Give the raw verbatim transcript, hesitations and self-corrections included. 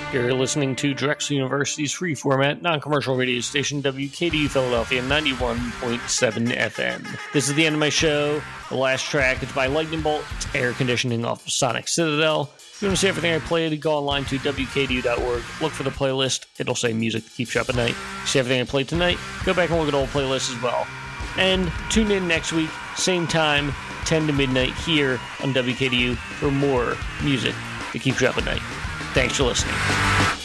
You're listening to Drexel University's free format, non-commercial radio station, W K D U Philadelphia, ninety-one point seven F M. This is the end of my show. The last track is by Lightning Bolt. It's Air Conditioning off of Sonic Citadel. If you want to see everything I played, go online to W K D U dot org. Look for the playlist. It'll say music that keeps you up at night. See everything I played tonight? Go back and look at old playlists as well. And tune in next week, same time, ten to midnight, here on W K D U for more music that keeps you up at night. Thanks for listening.